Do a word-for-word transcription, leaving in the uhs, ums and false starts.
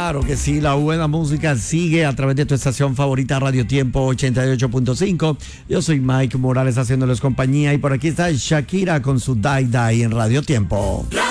Claro que sí, la buena música sigue a través de tu estación favorita Radio Tiempo ochenta y ocho punto cinco. Yo soy Mike Morales haciéndoles compañía y por aquí está Shakira con su Die Die en Radio Tiempo.